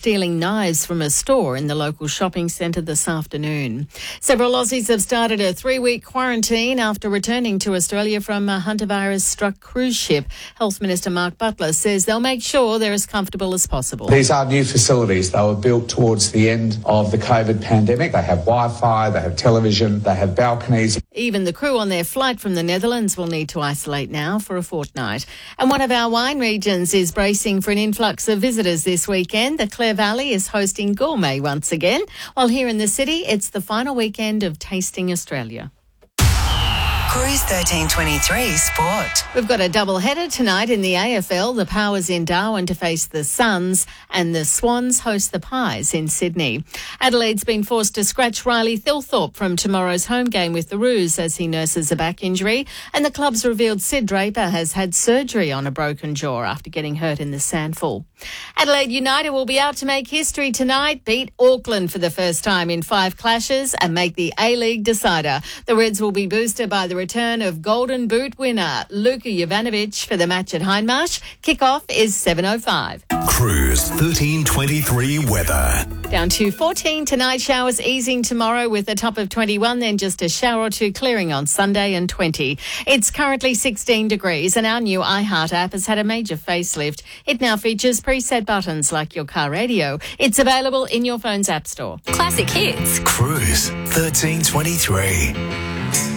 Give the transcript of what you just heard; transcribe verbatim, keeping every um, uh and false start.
stealing knives from a store in the local shopping centre this afternoon. Several Aussies have started a three-week quarantine after returning to Australia from a hantavirus-struck cruise ship. Health Minister Mark Butler says they'll make sure they're as comfortable as possible. These are new facilities. They were built towards the end of the COVID pandemic. They have Wi-Fi, they have television, they have balconies. Even the crew on their flight from the Netherlands will need to isolate now for a fortnight. And one of our wine regions is bracing for an influx of visitors this weekend. The Clare Valley is hosting Gourmet once again, while here in the city, it's the final weekend of Tasting Australia. Cruise thirteen twenty-three Sport. We've got a double-header tonight in the A F L. The Powers in Darwin to face the Suns, and the Swans host the Pies in Sydney. Adelaide's been forced to scratch Riley Thilthorpe from tomorrow's home game with the Roos as he nurses a back injury, and the club's revealed Sid Draper has had surgery on a broken jaw after getting hurt in the Sandful. Adelaide United will be out to make history tonight, beat Auckland for the first time in five clashes and make the A-League decider. The Reds will be boosted by the return of Golden Boot winner Luka Jovanovic for the match at Hindmarsh. Kickoff is seven oh five. Cruise thirteen twenty-three weather. Down to fourteen tonight, showers easing tomorrow with a top of twenty-one, then just a shower or two clearing on Sunday and twenty. It's currently sixteen degrees and our new iHeart app has had a major facelift. It now features preset buttons like your car radio. It's available in your phone's app store. Classic hits. Cruise thirteen twenty-three.